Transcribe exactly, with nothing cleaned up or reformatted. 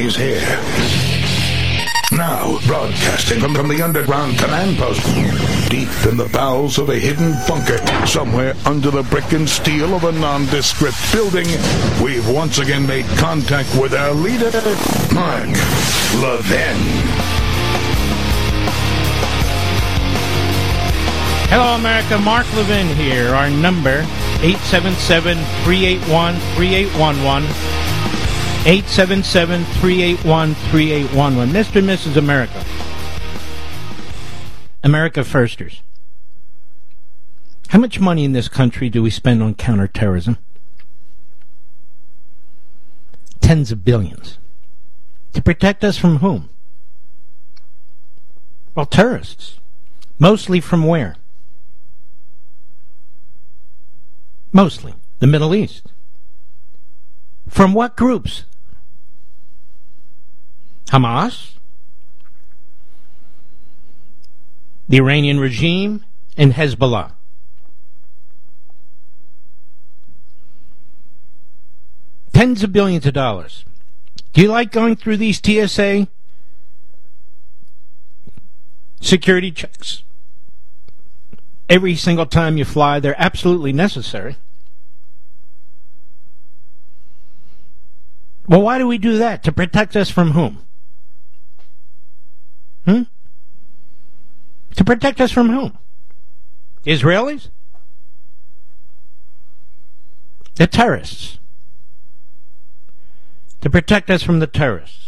He's here. Now, broadcasting from, from the underground command post, deep in the bowels of a hidden bunker, somewhere under the brick and steel of a nondescript building, we've once again made contact with our leader, Mark Levin. Hello, America. Mark Levin here. Our number, eight seven seven, three eight one, three eight one one. eight seven seven, three eight one, three eight one one. Mister and Missus America. America Firsters. How much money in this country do we spend on counterterrorism? Tens of billions. To protect us from whom? Well, terrorists. Mostly from where? Mostly the Middle East. From what groups? Hamas, the Iranian regime, and Hezbollah. Tens of billions of dollars. Do you like going through these T S A security checks? Every single time you fly, they're absolutely necessary. Well, why do we do that? To protect us from whom? Hmm? To protect us from whom? Israelis? The terrorists. To protect us from the terrorists.